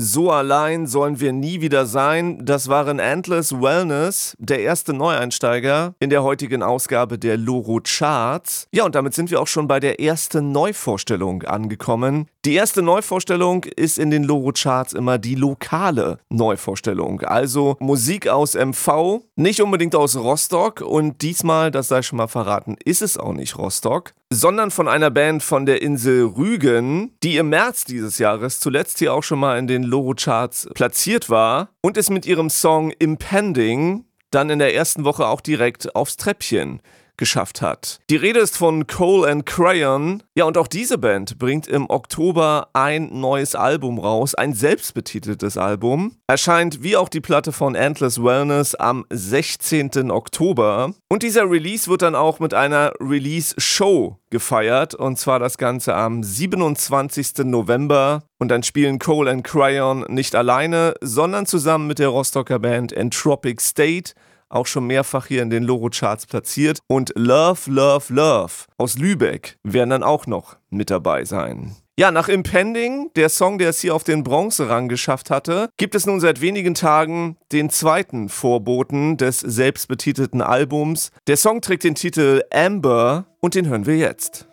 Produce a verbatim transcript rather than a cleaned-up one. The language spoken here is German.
So allein sollen wir nie wieder sein. Das waren Endless Wellness, der erste Neueinsteiger in der heutigen Ausgabe der Loro Charts. Ja, und damit sind wir auch schon bei der ersten Neuvorstellung angekommen. Die erste Neuvorstellung ist in den Loro Charts immer die lokale Neuvorstellung. Also Musik aus M V, nicht unbedingt aus Rostock. Und diesmal, das sei schon mal verraten, ist es auch nicht Rostock, sondern von einer Band von der Insel Rügen, die im März dieses Jahres zuletzt hier auch schon mal in den Loro Charts platziert war und es mit ihrem Song Impending dann in der ersten Woche auch direkt aufs Treppchen geschafft hat. Die Rede ist von Coal and Crayon. Ja, und auch diese Band bringt im Oktober ein neues Album raus, ein selbstbetiteltes Album. Erscheint wie auch die Platte von Endless Wellness am sechzehnten Oktober. Und dieser Release wird dann auch mit einer Release-Show gefeiert, und zwar das Ganze am siebenundzwanzigsten November. Und dann spielen Coal and Crayon nicht alleine, sondern zusammen mit der Rostocker Band Entropic State, auch schon mehrfach hier in den Loro Charts platziert. Und Love, Love, Love aus Lübeck werden dann auch noch mit dabei sein. Ja, nach Impending, der Song, der es hier auf den Bronzerang geschafft hatte, gibt es nun seit wenigen Tagen den zweiten Vorboten des selbstbetitelten Albums. Der Song trägt den Titel Amber und den hören wir jetzt.